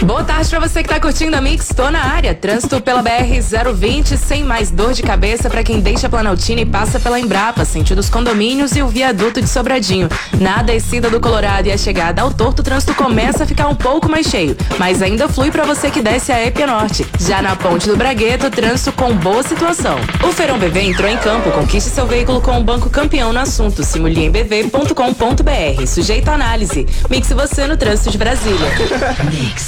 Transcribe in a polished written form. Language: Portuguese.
Boa tarde pra você que tá curtindo a Mix, tô na área. Trânsito pela BR-020, sem mais dor de cabeça pra quem deixa a Planaltina e passa pela Embrapa, sentido os condomínios e o viaduto de Sobradinho. Na descida do Colorado e a chegada ao Torto, o trânsito começa a ficar um pouco mais cheio, mas ainda flui pra você que desce a Epianorte. Já na Ponte do Bragueto, trânsito com boa situação. O Feirão BV entrou em campo, conquiste seu veículo com um banco campeão no assunto, simuliembv.com.br, sujeito a análise. Mix você no trânsito de Brasília.